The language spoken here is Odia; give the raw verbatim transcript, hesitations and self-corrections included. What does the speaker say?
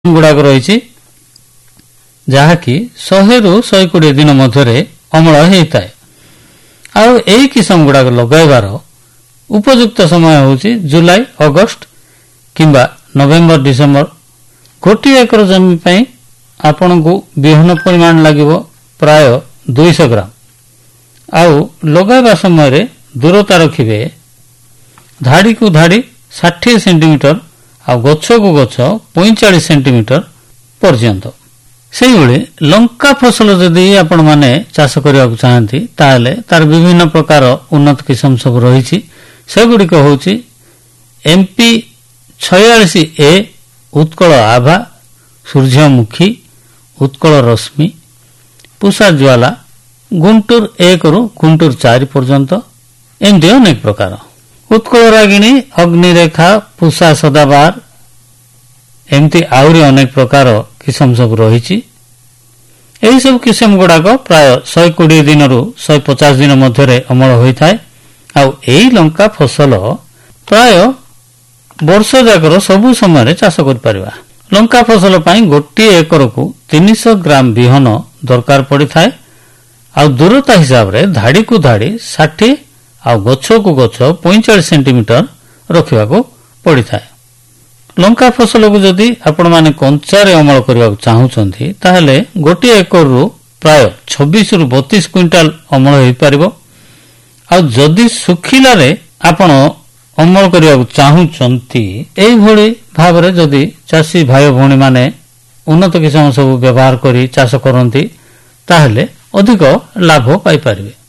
ଗୁଡାକ ରହିଛି ଯାହାକି ଶହେରୁ ଶହେ କୋଡ଼ିଏ ଦିନ ମଧ୍ୟରେ ଅମଳ ହୋଇଥାଏ। ଆଉ ଏହି କିସମ ଗୁଡାକ ଲଗାଇବାର ଉପଯୁକ୍ତ ସମୟ ହେଉଛି ଜୁଲାଇ ଅଗଷ୍ଟ କିମ୍ବା ନଭେମ୍ବର ଡିସେମ୍ବର। ଗୋଟିଏ ଏକର ଜମି ପାଇଁ ଆପଣଙ୍କୁ ବିହନ ପରିମାଣ ଲାଗିବ ପ୍ରାୟ ଦୁଇଶହ ଗ୍ରାମ। ଆଉ ଲଗାଇବା ସମୟରେ ଦୂରତା ରଖିବେ ଧାଡ଼ିକୁ ଧାଡ଼ି ଷାଠିଏ ସେଣ୍ଟିମିଟର ଆଉ ଗଛକୁ ଗଛ ପଇଁଚାଳିଶ ସେଣ୍ଟିମିଟର ପର୍ଯ୍ୟନ୍ତ। ସେହିଭଳି ଲଙ୍କା ଫସଲ ଯଦି ଆପଣମାନେ ଚାଷ କରିବାକୁ ଚାହାନ୍ତି ତାହେଲେ ତାର ବିଭିନ୍ନ ପ୍ରକାର ଉନ୍ନତ କିସମ ସବୁ ରହିଛି। ସେଗୁଡ଼ିକ ହେଉଛି ଏମ୍ପି ଛୟାଳିଶ ଏ, ଉତ୍କଳ ଆଭା, ସୂର୍ଯ୍ୟମୁଖୀ, ଉତ୍କଳ ରଶ୍ମି, ପୁଷା ଜ୍ୱାଲା, ଗୁଣ୍ଟୁର ଏକରୁ ଗୁଣ୍ଟୁର ଚାରି ପର୍ଯ୍ୟନ୍ତ, ଏମିତି ଅନେକ ପ୍ରକାର। ଉତ୍କଳ ରାଗିଣୀ, ଅଗ୍ନିରେଖା, ପୁଷା ସଦାବାର, ଏମିତି ଆହୁରି ଅନେକ ପ୍ରକାର କିସମ ସବୁ ରହିଛି। ଏହିସବୁ କିସମ ଗୁଡାକ ପ୍ରାୟ ଶହେ କୋଡ଼ିଏ ଦିନରୁ ଶହେ ପଚାଶ ଦିନ ମଧ୍ୟରେ ଅମଳ ହୋଇଥାଏ। ଆଉ ଏହି ଲଙ୍କା ଫସଲ ପ୍ରାୟ ବର୍ଷ ଯାକର ସବୁ ସମୟରେ ଚାଷ କରିପାରିବା। ଲଙ୍କା ଫସଲ ପାଇଁ ଗୋଟିଏ ଏକରକୁ ତିନିଶହ ଗ୍ରାମ ବିହନ ଦରକାର ପଡ଼ିଥାଏ। ଆଉ ଦୂରତା ହିସାବରେ ଧାଡ଼ିକୁ ଧାଡ଼ି ଷାଠିଏ ଆଉ ଗଛକୁ ଗଛ ପଇଁଚାଳିଶ ସେଣ୍ଟିମିଟର ରଖିବାକୁ ପଡ଼ିଥାଏ। ଲଙ୍କା ଫସଲକୁ ଯଦି ଆପଣମାନେ କଞ୍ଚାରେ ଅମଳ କରିବାକୁ ଚାହୁଁଛନ୍ତି ତାହେଲେ ଗୋଟିଏ ଏକରରୁ ପ୍ରାୟ ଛବିଶରୁ ବତିଶ କ୍ୱିଣ୍ଟାଲ ଅମଳ ହୋଇପାରିବ। ଆଉ ଯଦି ଶୁଖିଲାରେ ଆପଣ ଅମଳ କରିବାକୁ ଚାହୁଁଛନ୍ତି ଏଇଭଳି ଭାବରେ ଯଦି ଚାଷୀ ଭାଇ ଭଉଣୀମାନେ ଉନ୍ନତ କିସମ ସବୁ ବ୍ୟବହାର କରି ଚାଷ କରନ୍ତି ତାହେଲେ ଅଧିକ ଲାଭ ପାଇପାରିବେ।